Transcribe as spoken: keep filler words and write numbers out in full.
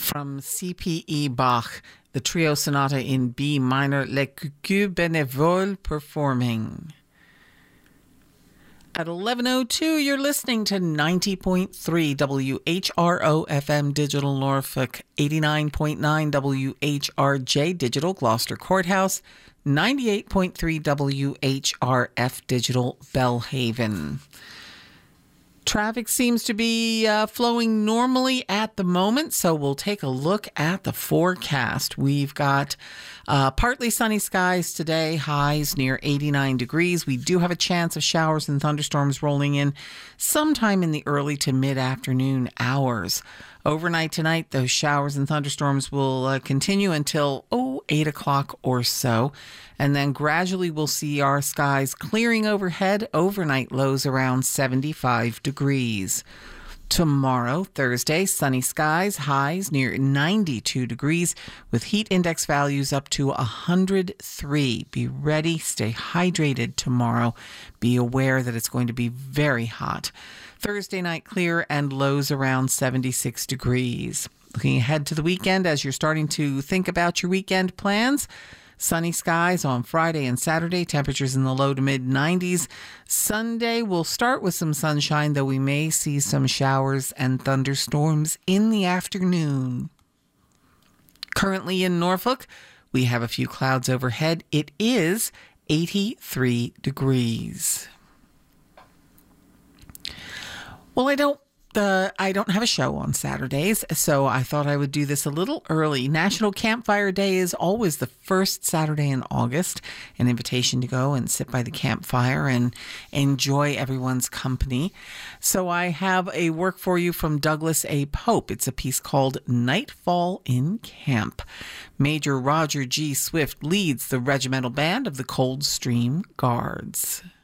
From C P E Bach, the Trio Sonata in B minor, Les Cucuts Bénévoles performing. At eleven oh two, you're listening to ninety point three W H R O F M Digital Norfolk, eighty-nine point nine W H R J Digital Gloucester Courthouse, ninety-eight point three W H R F Digital Bellhaven. Traffic seems to be uh, flowing normally at the moment, so we'll take a look at the forecast. We've got uh, partly sunny skies today, highs near eighty-nine degrees. We do have a chance of showers and thunderstorms rolling in sometime in the early to mid-afternoon hours. Overnight tonight, those showers and thunderstorms will uh, continue until, oh, eight o'clock or so. And then gradually we'll see our skies clearing overhead, overnight lows around seventy-five degrees. Tomorrow, Thursday, sunny skies, highs near ninety-two degrees with heat index values up to one hundred three. Be ready, stay hydrated tomorrow. Be aware that it's going to be very hot. Thursday night clear and lows around seventy-six degrees. Looking ahead to the weekend as you're starting to think about your weekend plans. Sunny skies on Friday and Saturday, temperatures in the low to mid nineties. Sunday will start with some sunshine, though we may see some showers and thunderstorms in the afternoon. Currently in Norfolk, we have a few clouds overhead. It is eighty-three degrees. Well, I don't Uh, I don't have a show on Saturdays, so I thought I would do this a little early. National Campfire Day is always the first Saturday in August, an invitation to go and sit by the campfire and enjoy everyone's company. So I have a work for you from Douglas A. Pope. It's a piece called Nightfall in Camp. Major Roger G. Swift leads the regimental band of the Coldstream Guards.